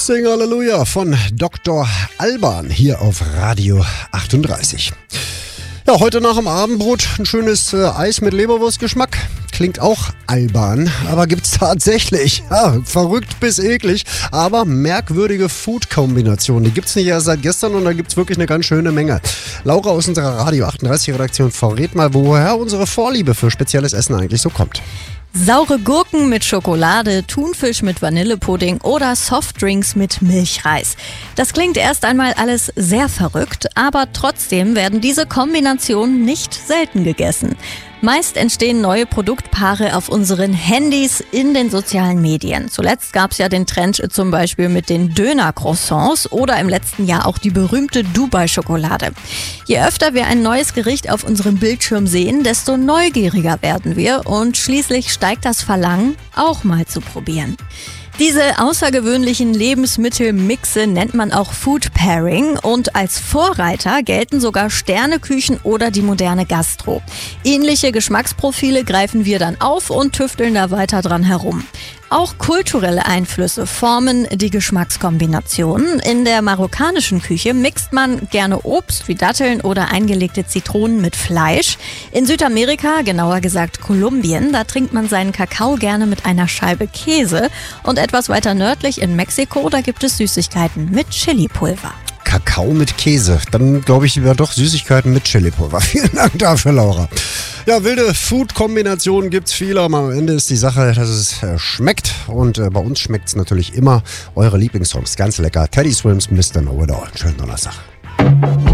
Sing Halleluja von Dr. Alban hier auf Radio 38. Ja, heute nach dem Abendbrot ein schönes Eis mit Leberwurstgeschmack. Klingt auch albern, aber gibt's tatsächlich. Ja, verrückt bis eklig, aber merkwürdige Food-Kombinationen. Die gibt's nicht erst seit gestern und da gibt's wirklich eine ganz schöne Menge. Laura aus unserer Radio 38 Redaktion verrät mal, woher unsere Vorliebe für spezielles Essen eigentlich so kommt. Saure Gurken mit Schokolade, Thunfisch mit Vanillepudding oder Softdrinks mit Milchreis. Das klingt erst einmal alles sehr verrückt, aber trotzdem werden diese Kombinationen nicht selten gegessen. Meist entstehen neue Produktpaare auf unseren Handys in den sozialen Medien. Zuletzt gab es ja den Trend zum Beispiel mit den Döner-Croissants oder im letzten Jahr auch die berühmte Dubai-Schokolade. Je öfter wir ein neues Gericht auf unserem Bildschirm sehen, desto neugieriger werden wir und schließlich steigt das Verlangen, auch mal zu probieren. Diese außergewöhnlichen Lebensmittelmixe nennt man auch Food Pairing und als Vorreiter gelten sogar Sterneküchen oder die moderne Gastro. Ähnliche Geschmacksprofile greifen wir dann auf und tüfteln da weiter dran herum. Auch kulturelle Einflüsse formen die Geschmackskombinationen. In der marokkanischen Küche mixt man gerne Obst wie Datteln oder eingelegte Zitronen mit Fleisch. In Südamerika, genauer gesagt Kolumbien, da trinkt man seinen Kakao gerne mit einer Scheibe Käse. Und etwas weiter nördlich in Mexiko, da gibt es Süßigkeiten mit Chilipulver. Kakao mit Käse. Dann glaube ich lieber doch Süßigkeiten mit Chilipulver. Vielen Dank dafür, Laura. Ja, wilde Food-Kombinationen gibt's viele, aber am Ende ist die Sache, dass es schmeckt. Und bei uns schmeckt's natürlich immer. Eure Lieblingssongs, ganz lecker. Teddy Swims, Mr. Know It All. Schönen Donnerstag.